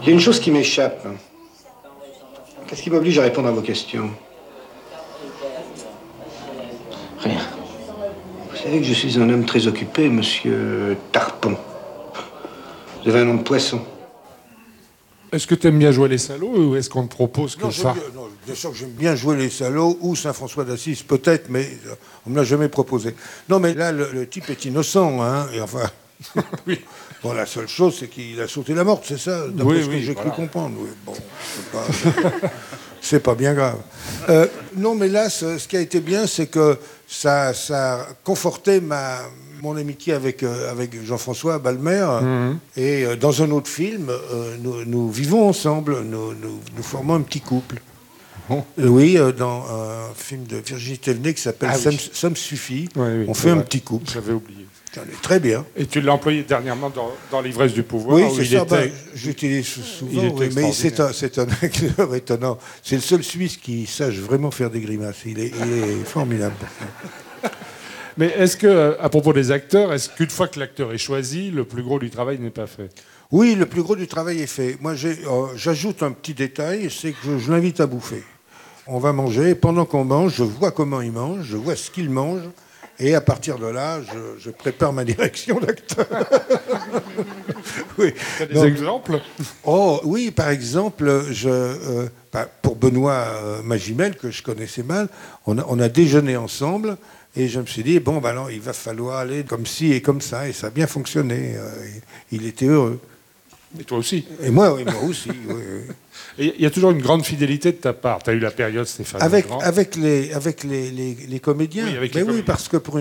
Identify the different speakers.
Speaker 1: Il y a une chose qui m'échappe. Qu'est-ce qui m'oblige à répondre à vos questions? Rien. Vous savez que je suis un homme très occupé, monsieur Tarpon. Vous avez un nom de poisson.
Speaker 2: Est-ce que tu aimes bien jouer les salauds ou est-ce qu'on te propose que ça...
Speaker 3: Non, bien sûr que j'aime bien jouer les salauds ou Saint-François d'Assise, peut-être, mais on ne me l'a jamais proposé. Non, mais là, le type est innocent, hein, et enfin...
Speaker 2: Oui.
Speaker 3: Bon, la seule chose, c'est qu'il a sauté la morte, c'est ça, d'après ce que j'ai cru comprendre. Oui, bon, c'est pas bien grave. Non, mais là, ce qui a été bien, c'est que ça a conforté mon amitié avec Jean-François Balmer. Et dans un autre film, nous vivons ensemble, nous formons un petit couple. Oui, dans un film de Virginie Thévenet qui s'appelle Ça me suffit. Oui, on fait un petit couple.
Speaker 2: J'avais oublié.
Speaker 3: Très bien.
Speaker 2: Et tu l'as employé dernièrement dans L'ivresse du pouvoir.
Speaker 3: Oui, c'est ça. J'utilise souvent, mais c'est un acteur étonnant. C'est le seul Suisse qui sache vraiment faire des grimaces. Il est formidable.
Speaker 2: Mais est-ce que, à propos des acteurs, est-ce qu'une fois que l'acteur est choisi, le plus gros du travail n'est pas fait?
Speaker 3: Oui, le plus gros du travail est fait. Moi, j'ajoute un petit détail, c'est que je l'invite à bouffer. On va manger, et pendant qu'on mange, je vois comment il mange, je vois ce qu'il mange. Et à partir de là, je prépare ma direction d'acteur. Oui.
Speaker 2: Tu as des exemples?
Speaker 3: Oh, oui, par exemple, pour Benoît Magimel, que je connaissais mal, on a déjeuné ensemble, et je me suis dit, bon, ben non, il va falloir aller comme ci et comme ça, et ça a bien fonctionné. Il était heureux.
Speaker 2: Et toi aussi?
Speaker 3: Et moi, oui, moi aussi, oui.
Speaker 2: Et il y a toujours une grande fidélité de ta part. Tu as eu la période Stéphane Legrand.
Speaker 3: Avec les comédiens.
Speaker 2: Oui, avec les comédiens.
Speaker 3: Oui, parce que pour une